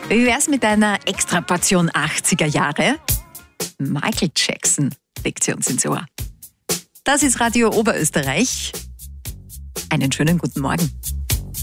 Wie wär's mit einer extra Portion 80er Jahre? Michael Jackson legt sie uns ins Ohr. Das ist Radio Oberösterreich. Einen schönen guten Morgen.